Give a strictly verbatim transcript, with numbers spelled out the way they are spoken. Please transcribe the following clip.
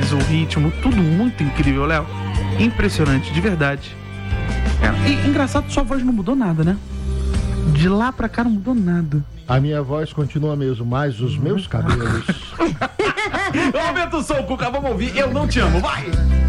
voz, o ritmo, tudo muito incrível, Léo. Impressionante, de verdade. É. E engraçado, sua voz não mudou nada, né? De lá pra cá não mudou nada. A minha voz continua mesmo, mas os meus cabelos... Aumenta o som, Cuca, vamos ouvir Eu Não Te Amo, vai!